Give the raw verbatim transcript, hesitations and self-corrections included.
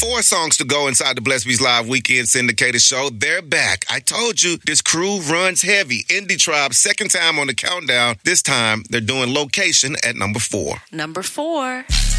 Four songs to go inside the Blessed Beats Live Weekend Syndicated Show. They're back. I told you this crew runs heavy. Indie Tribe, second time on the countdown. This time, they're doing Location at number four. Number four.